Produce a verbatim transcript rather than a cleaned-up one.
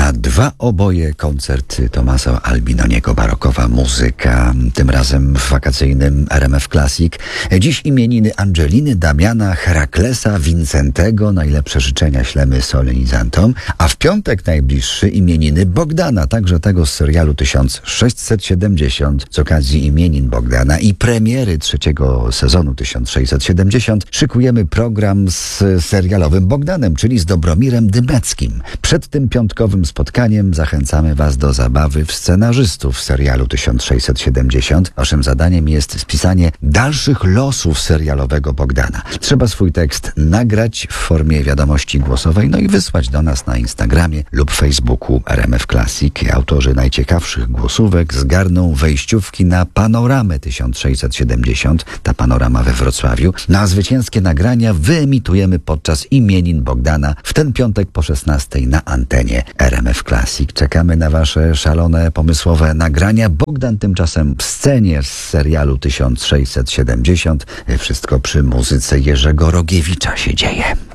na dwa oboje koncert Tomasa Albinoniego, barokowa muzyka, tym razem w wakacyjnym R M F Classic. Dziś imieniny Angeliny, Damiana, Heraklesa, Wincentego. Najlepsze życzenia ślemy solenizantom. A w piątek najbliższy imieniny Bogdana, także tego z serialu tysiąc sześćset siedemdziesiąt. Z okazji imienin Bogdana i premiery trzeciego sezonu tysiąc sześćset siedemdziesiąt szykujemy program z serialowym Bogdanem, czyli z Dobromirem Dymeckim. Przed tym piątkowym spotkaniem zachęcamy Was do zabawy w scenarzystów serialu tysiąc sześćset siedemdziesiąt. Naszym zadaniem jest spisanie dalszych losów serialowego Bogdana. Trzeba swój tekst nagrać w formie wiadomości głosowej, no i wysłać do nas na Instagramie lub Facebooku R M F Classic. Autorzy najciekawszych głosówek zgarną wejściówki na Panoramę tysiąc sześćset siedemdziesiąt. Ta panorama we Wrocławiu. Na zwycięskie nagrania wyemitujemy podczas imienin Bogdana w ten piątek po szesnastej na antenie R M F Classic. Czekamy na Wasze szalone, pomysłowe nagrania. Bogdan tymczasem w scenie z serialu tysiąc sześćset siedemdziesiąt. Wszystko przy muzyce Jerzego Rogiewicza się dzieje.